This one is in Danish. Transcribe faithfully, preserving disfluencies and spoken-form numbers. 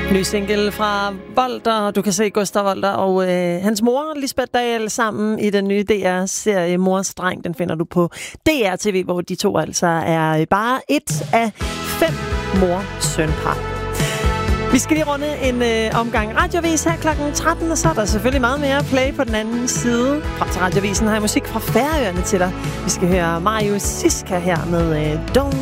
Ny single fra Volter. Du kan se Gustav Volter og øh, hans mor, Lisbeth Dahl, sammen i den nye D R-serie Mors Dreng. Den finder du på D R T V, hvor de to altså er bare et af fem mor-søn-par. Vi skal lige runde en øh, omgang radiovis her klokken tretten, og så er der selvfølgelig meget mere play på den anden side. Frem til radiovisen har jeg musik fra Færøerne til dig. Vi skal høre Marius Siska her med øh, Don't